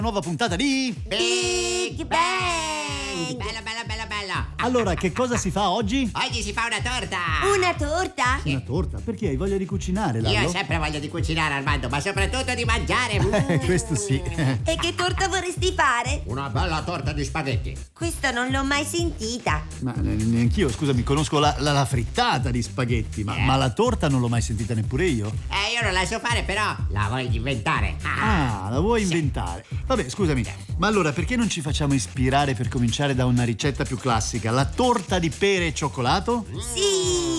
nuova puntata di Big Bang! Bella, bella, bella, bella. Allora, che cosa si fa oggi? Oggi si fa una torta. Una torta? Una torta? Perché hai voglia di cucinare, Io Lallo? ho sempre voglia di cucinare, Armando, ma soprattutto di mangiare. Questo sì. E che torta vorresti fare? Una bella torta di spaghetti. Questa non l'ho mai sentita. Ma neanch'io, scusami, conosco la frittata di spaghetti, ma la torta non l'ho mai sentita neppure io. Io non la so fare, però la voglio inventare. Ah, la vuoi inventare? Vabbè, scusami, ma allora perché non ci facciamo ispirare per cominciare da una ricetta più classica? La torta di pere e cioccolato? Sì!